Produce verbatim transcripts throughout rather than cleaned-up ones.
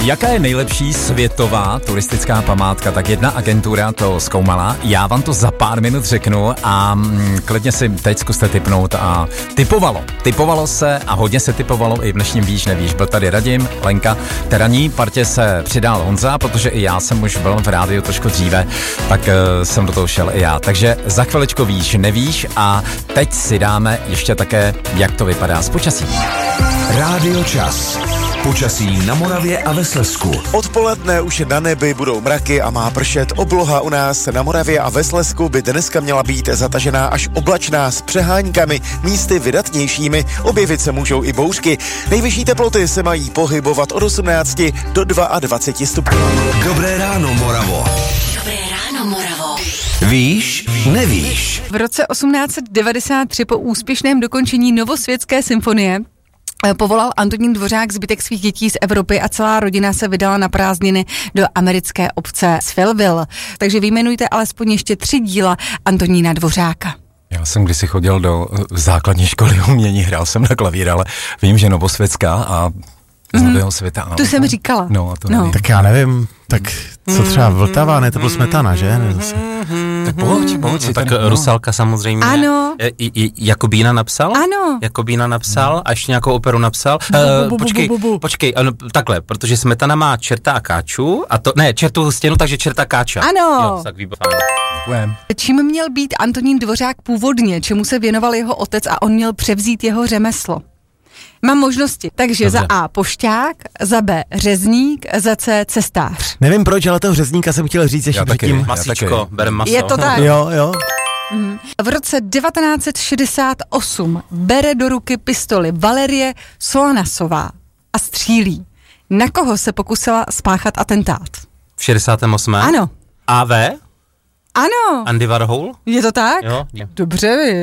Jaká je nejlepší světová turistická památka? Tak jedna agentura to zkoumala, já vám to za pár minut řeknu a mm, klidně si teď zkuste tipnout a tipovalo. Tipovalo se a hodně se tipovalo i v dnešním Víš nevíš. Byl tady Radim, Lenka, teraní partě se přidal Honza, protože i já jsem už byl v rádiu trošku dříve, tak uh, jsem do toho šel i já. Takže za chviličku Víš nevíš a teď si dáme ještě také, jak to vypadá s počasím. Rádio Čas. Počasí na Moravě a ve Slezsku. Odpoledne už na nebi budou mraky a má pršet. Obloha u nás na Moravě a ve Slezsku by dneska měla být zatažená až oblačná s přeháňkami, místy vydatnějšími. Objevit se můžou i bouřky. Nejvyšší teploty se mají pohybovat od osmnácti do dvaceti dvou stupňů. Dobré ráno, Moravo. Dobré ráno, Moravo. Víš, nevíš. V roce osmnáct set devadesát tři po úspěšném dokončení Novosvětské symfonie povolal Antonín Dvořák zbytek svých dětí z Evropy a celá rodina se vydala na prázdniny do americké obce Svillville. Takže vyjmenujte alespoň ještě tři díla Antonína Dvořáka. Já jsem kdysi chodil do základní školy umění, hrál jsem na klavír, ale vím, že Novosvětská a z nového světa. Tu jsem říkala. No, a to no. nevím. Tak já nevím, tak co třeba Vltava, ne, to byl Smetana, že? Ne, zase. Tak pojď, pojď. No, tak no. Rusalka samozřejmě. Ano. E, i, Jakobína napsal? Ano. Jakobína napsal a ještě nějakou operu napsal. Bu, bu, Uh, bu, počkej, bu, bu, bu. počkej, ano, takhle, protože Smetana má Čerta a Káču, a to, ne, Čertu stěnu, takže Čerta Káča. Ano. Jo, tak výborně. Děkujem. Čím měl být Antonín Dvořák původně, čemu se věnoval jeho otec a on měl převzít jeho řemeslo? Mám možnosti. Takže Dobře. za A pošťák, za B řezník, za C cestář. Nevím proč, ale toho řezníka jsem chtěl říct ještě Já taky. předtím. Masíčko, berem maso. Je to tak. Jo, jo. V roce devatenáct set šedesát osm bere do ruky pistoli Valerie Solanasová a střílí. Na koho se pokusila spáchat atentát? V šedesátém osmém Ano. A V? Ano. Andy Warhol? Je to tak? Jo. je. Dobře, vy.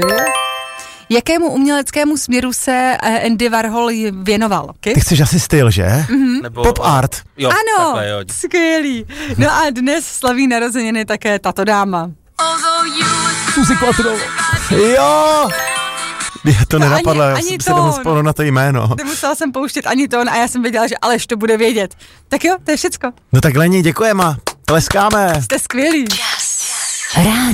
Jakému uměleckému směru se Andy Warhol věnoval? Okay? Ty chceš asi styl, že? Nebo, Pop art. Jo, Ano, takhle, jo. skvělý. No a dnes slaví narozeniny také tato dáma. Suzy Quattro. Jo! Mě to nenapadlo, já ani jsem si nemohl spolu na to jméno. Nemusela jsem pouštět ani tón a já jsem věděla, že Aleš to bude vědět. Tak jo, to je všecko. No tak Leni, děkujeme. Tleskáme. Jste skvělý. Ráno.